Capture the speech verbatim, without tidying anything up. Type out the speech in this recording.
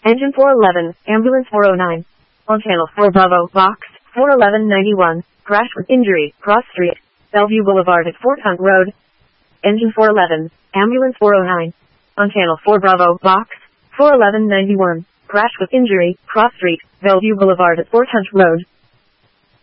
Engine four eleven, Ambulance four oh nine. On Channel four Bravo, Box, four eleven ninety-one, crash with injury, cross street, Bellevue Boulevard at Fort Hunt Road. Engine four eleven, Ambulance four oh nine. On Channel four Bravo, Box, four eleven ninety-one, crash with injury, cross street, Bellevue Boulevard at Fort Hunt Road.